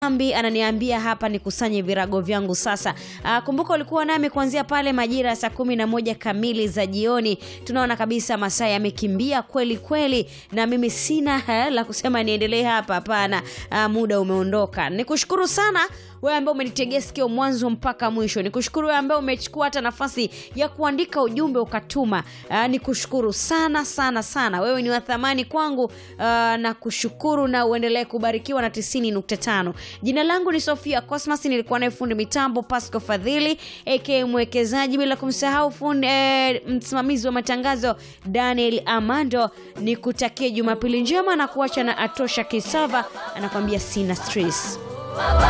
Ambi ananiambia hapa nikusanye virago vyangu sasa. Kumbuka ulikuwa nami kuanzia pale majira ya saa 11 kamili za jioni. Tunaona kabisa masaa yamekimbia kweli kweli na mimi sina la kusema niendelee hapa, hapana. Muda umeondoka. Nikushukuru sana wewe ambaye umenitegea sikio mwanzo mpaka mwisho. Nikushukuru wewe ambaye umechukua hata nafasi ya kuandika ujumbe ukatuma. Nikushukuru sana sana sana. Wewe ni wa thamani kwangu, na kushukuru na uendelee kubarikiwa na 90.5. Jina langu ni Sofia Cosmas, nilikuwa naye fundi mitambo Pasco Fadhili aka mwekezaji, bila kumsahau fundi msimamizi wa matangazo Daniel Amando. Nikutakie Jumapili njema na kuacha na Atosha Kisava anakuambia sina stress.